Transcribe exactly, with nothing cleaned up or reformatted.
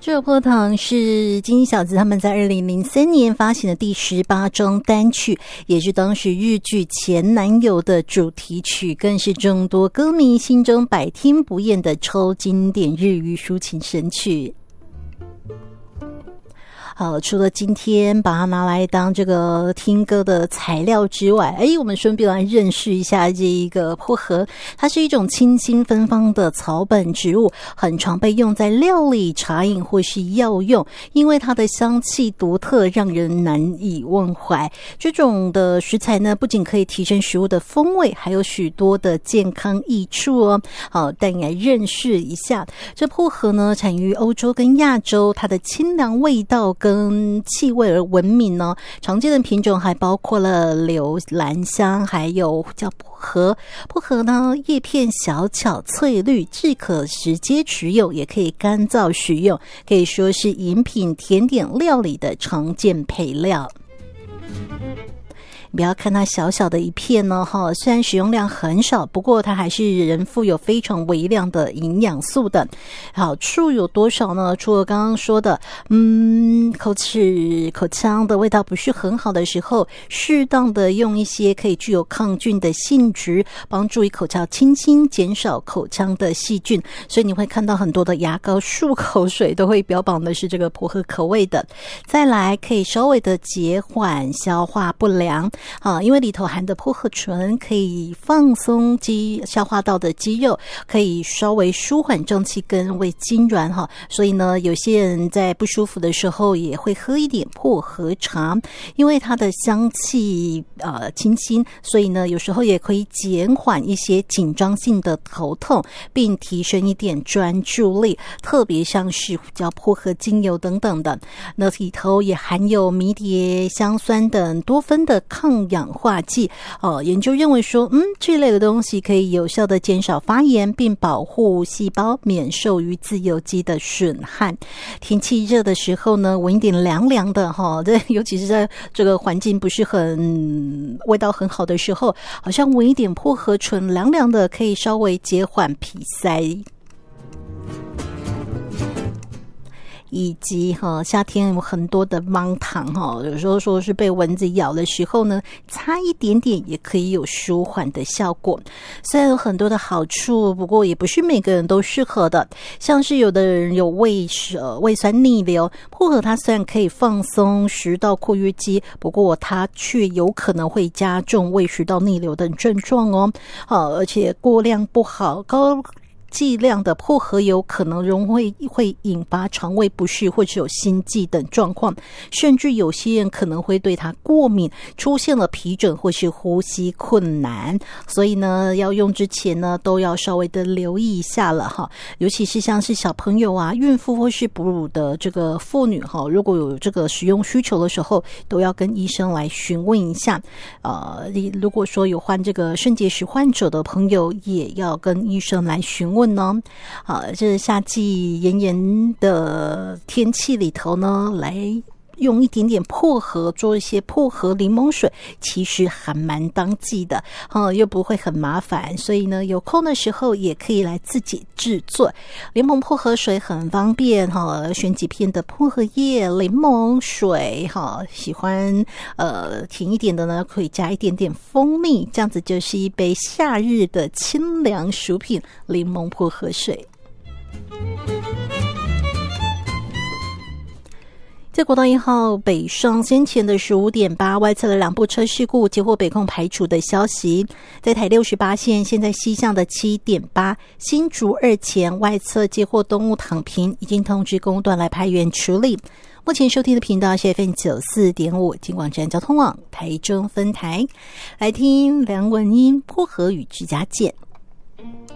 这首破糖是金鹰小子他们在二零零三年发行的第十八张单曲，也是当时日剧前男友的主题曲，更是众多歌迷心中百听不厌的超经典日语抒情神曲。好，除了今天把它拿来当这个听歌的材料之外，诶，我们顺便来认识一下这一个薄荷。它是一种清新芬芳的草本植物，很常被用在料理、茶饮或是药用，因为它的香气独特，让人难以忘怀。这种的食材呢，不仅可以提升食物的风味，还有许多的健康益处哦。好，带你来认识一下。这薄荷呢，产于欧洲跟亚洲，它的清凉味道跟气味而闻名呢，常见的品种还包括了柳兰香，还有叫薄荷。薄荷呢，叶片小巧翠绿，既可直接食用，也可以干燥食用，可以说是饮品、甜点、料理的常见配料。不要看它小小的一片呢，哈，虽然使用量很少，不过它还是人富有非常微量的营养素的。好处有多少呢？除了刚刚说的，嗯，口齿口腔的味道不是很好的时候，适当的用一些可以具有抗菌的性质，帮助于口腔清新，减少口腔的细菌。所以你会看到很多的牙膏、漱口水都会标榜的是这个薄荷口味的。再来，可以稍微的减缓消化不良。啊，因为里头含的薄荷醇可以放松肌消化道的肌肉，可以稍微舒缓胀气跟胃痉挛哈，所以呢，有些人在不舒服的时候也会喝一点薄荷茶，因为它的香气呃清新，所以呢，有时候也可以减缓一些紧张性的头痛，并提升一点专注力，特别像是叫薄荷精油等等的，那里头也含有迷迭香酸等多酚的抗氧化剂哦，研究认为说，嗯，这类的东西可以有效的减少发炎，并保护细胞免受于自由基的损害。天气热的时候呢，闻一点凉凉的哈、哦，尤其是在这个环境不是很味道很好的时候，好像闻一点薄荷醇凉凉的，可以稍微减缓鼻塞。以及哈夏天有很多的芒糖哈，有时候说是被蚊子咬的时候呢，擦一点点也可以有舒缓的效果。虽然有很多的好处，不过也不是每个人都适合的。像是有的人有胃呃胃酸逆流，薄荷它虽然可以放松食道括约肌，不过它却有可能会加重胃食道逆流等症状哦。好，而且过量不好，高剂量的薄荷油可能容易会引发肠胃不适或者有心悸等状况，甚至有些人可能会对它过敏，出现了皮疹或是呼吸困难。所以呢，要用之前呢，都要稍微的留意一下了哈。尤其是像是小朋友啊、孕妇或是哺乳的这个妇女哈，如果有这个使用需求的时候，都要跟医生来询问一下。呃，如果说有患这个肾结石患者的朋友，也要跟医生来询问。呢，好，这夏季炎炎的天气里头呢，来用一点点薄荷做一些薄荷柠檬水，其实还蛮当季的，哦，又不会很麻烦，所以呢，有空的时候也可以来自己制作。柠檬薄荷水很方便哈，选几片的薄荷叶、柠檬水哈，喜欢呃甜一点的呢，可以加一点点蜂蜜，这样子就是一杯夏日的清凉薯品——柠檬薄荷水。在国道一号北上先前的十五点八外侧的两部车事故接获北控排除的消息，在台六十八线现在西向的七点八新竹二前外侧接获动物躺平，已经通知公段来派员处理。目前收听的频道是 F M 九十四点五 金广站交通网台中分台，来听梁文音薄荷与指甲剪。